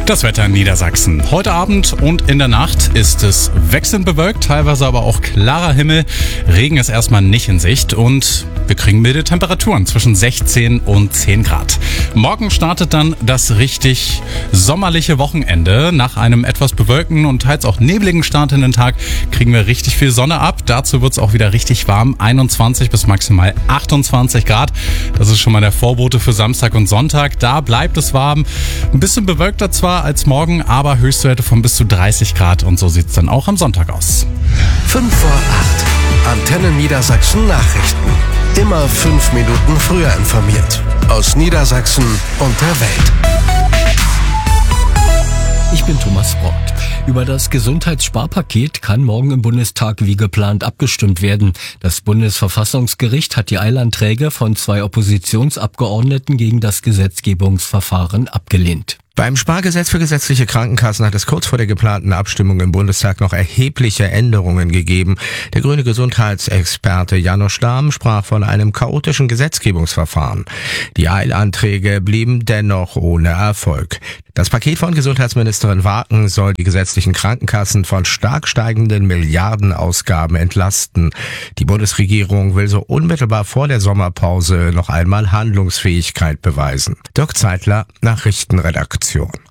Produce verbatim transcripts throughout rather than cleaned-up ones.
Das Wetter in Niedersachsen. Heute Abend und in der Nacht ist es wechselnd bewölkt, teilweise aber auch klarer Himmel. Regen ist erstmal nicht in Sicht und wir kriegen milde Temperaturen zwischen sechzehn und zehn Grad. Morgen startet dann das richtig sommerliche Wochenende. Nach einem etwas bewölkten und teils auch nebligen Start in den Tag kriegen wir richtig viel Sonne ab. Dazu wird es auch wieder richtig warm, einundzwanzig bis maximal achtundzwanzig Grad. Das ist schon mal der Vorbote für Samstag und Sonntag. Da bleibt es warm. Ein bisschen bewölkter zwar als morgen, aber Höchstwerte von bis zu dreißig Grad und so sieht es dann auch am Sonntag aus. fünf vor acht. Antenne Niedersachsen Nachrichten. Immer fünf Minuten früher informiert. Aus Niedersachsen und der Welt. Ich bin Thomas Brockt. Über das Gesundheitssparpaket kann morgen im Bundestag wie geplant abgestimmt werden. Das Bundesverfassungsgericht hat die Eilanträge von zwei Oppositionsabgeordneten gegen das Gesetzgebungsverfahren abgelehnt. Beim Spargesetz für gesetzliche Krankenkassen hat es kurz vor der geplanten Abstimmung im Bundestag noch erhebliche Änderungen gegeben. Der grüne Gesundheitsexperte Janosch Dahm sprach von einem chaotischen Gesetzgebungsverfahren. Die Eilanträge blieben dennoch ohne Erfolg. Das Paket von Gesundheitsministerin Waken soll die gesetzlichen Krankenkassen von stark steigenden Milliardenausgaben entlasten. Die Bundesregierung will so unmittelbar vor der Sommerpause noch einmal Handlungsfähigkeit beweisen. Dirk Zeitler, Nachrichtenredaktion.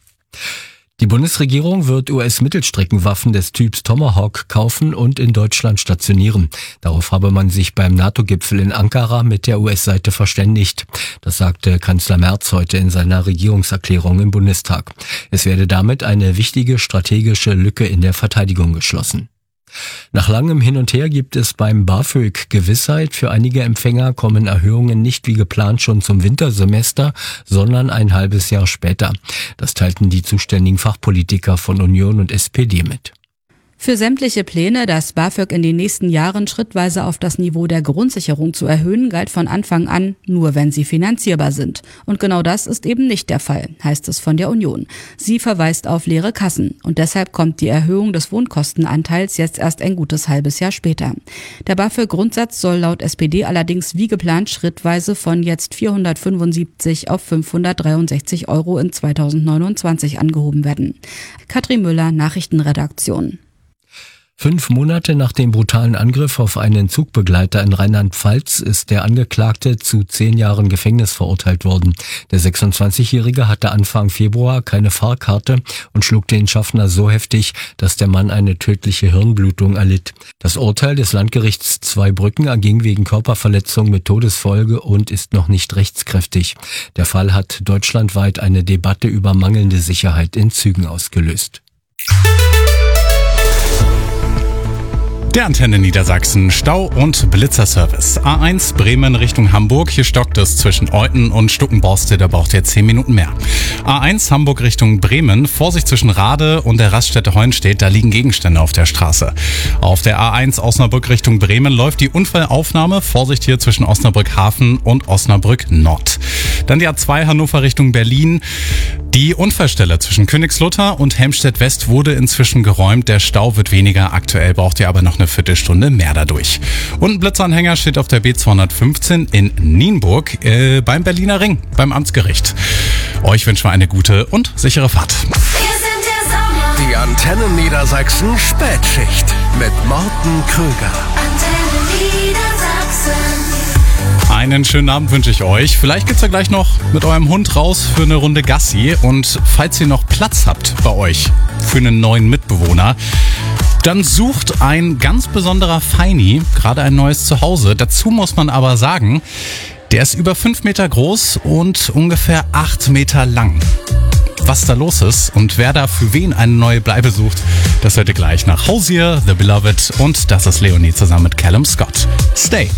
Die Bundesregierung wird U S-Mittelstreckenwaffen des Typs Tomahawk kaufen und in Deutschland stationieren. Darauf habe man sich beim NATO-Gipfel in Ankara mit der U S-Seite verständigt. Das sagte Kanzler Merz heute in seiner Regierungserklärung im Bundestag. Es werde damit eine wichtige strategische Lücke in der Verteidigung geschlossen. Nach langem Hin und Her gibt es beim BAföG Gewissheit. Für einige Empfänger kommen Erhöhungen nicht wie geplant schon zum Wintersemester, sondern ein halbes Jahr später. Das teilten die zuständigen Fachpolitiker von Union und S P D mit. Für sämtliche Pläne, das BAföG in den nächsten Jahren schrittweise auf das Niveau der Grundsicherung zu erhöhen, galt von Anfang an, nur wenn sie finanzierbar sind. Und genau das ist eben nicht der Fall, heißt es von der Union. Sie verweist auf leere Kassen und deshalb kommt die Erhöhung des Wohnkostenanteils jetzt erst ein gutes halbes Jahr später. Der BAföG-Grundsatz soll laut S P D allerdings wie geplant schrittweise von jetzt vierhundertfünfundsiebzig auf fünfhundertdreiundsechzig Euro in zweitausendneunundzwanzig angehoben werden. Katrin Müller, Nachrichtenredaktion. Fünf Monate nach dem brutalen Angriff auf einen Zugbegleiter in Rheinland-Pfalz ist der Angeklagte zu zehn Jahren Gefängnis verurteilt worden. Der sechsundzwanzigjährige hatte Anfang Februar keine Fahrkarte und schlug den Schaffner so heftig, dass der Mann eine tödliche Hirnblutung erlitt. Das Urteil des Landgerichts Zweibrücken erging wegen Körperverletzung mit Todesfolge und ist noch nicht rechtskräftig. Der Fall hat deutschlandweit eine Debatte über mangelnde Sicherheit in Zügen ausgelöst. Der Antenne Niedersachsen Stau- und Blitzerservice. A eins Bremen Richtung Hamburg. Hier stockt es zwischen Euten und Stuckenborste. Da braucht ihr zehn Minuten mehr. A eins Hamburg Richtung Bremen. Vorsicht zwischen Rade und der Raststätte Hohenstedt. Da liegen Gegenstände auf der Straße. Auf der A eins Osnabrück Richtung Bremen läuft die Unfallaufnahme. Vorsicht hier zwischen Osnabrück Hafen und Osnabrück Nord. Dann die A zwei Hannover Richtung Berlin. Die Unfallstelle zwischen Königslutter und Helmstedt West wurde inzwischen geräumt. Der Stau wird weniger. Aktuell braucht ihr aber noch eine Viertelstunde mehr dadurch. Und ein Blitzanhänger steht auf der B zweihundertfünfzehn in Nienburg äh, beim Berliner Ring, beim Amtsgericht. Euch wünschen wir eine gute und sichere Fahrt. Wir sind der Sommer. Die Antenne Niedersachsen Spätschicht mit Morten Krüger. Antenne Niedersachsen. Einen schönen Abend wünsche ich euch. Vielleicht geht's ja gleich noch mit eurem Hund raus für eine Runde Gassi. Und falls ihr noch Platz habt bei euch für einen neuen Mitbewohner, dann sucht ein ganz besonderer Feini gerade ein neues Zuhause. Dazu muss man aber sagen, der ist über fünf Meter groß und ungefähr acht Meter lang. Was da los ist und wer da für wen eine neue Bleibe sucht, das hört ihr gleich nach Hosier, The Beloved und das ist Leonie zusammen mit Callum Scott. Stay!